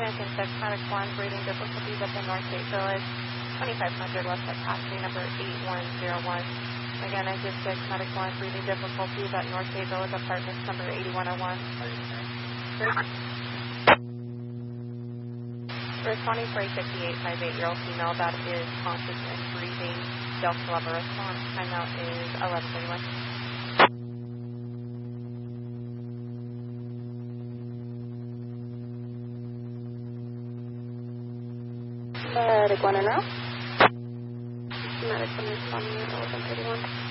Canton 6, Medic 1, breathing difficulties at the North Gate Village, 2500 West Side Taxi number 8101. Again, I did 6, Medic 1, breathing difficulties at North Gate Village, apartments number 8101. Responding for a 5858-year-old female that is conscious and breathing. Delta level response. Timeout is 11:31. Medic 1 and now? Medic 1 responding at 11:31.